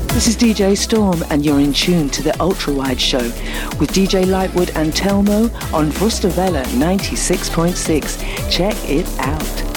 This is DJ Storm and you're in tune to the Ultra Wide Show with DJ Lightwood and Telmo on Vustavella 96.6. Check it out.